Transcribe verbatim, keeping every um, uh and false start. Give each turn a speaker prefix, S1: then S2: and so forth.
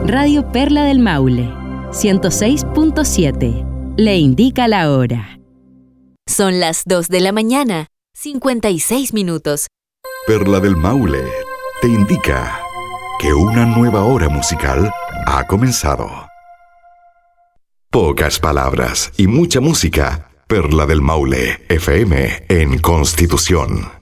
S1: Radio Perla del Maule, ciento seis punto siete. Le indica la hora.
S2: Son las dos de la mañana, cincuenta y seis minutos.
S3: Perla del Maule te indica que una nueva hora musical ha comenzado. Pocas palabras y mucha música. Perla del Maule, F M en Constitución.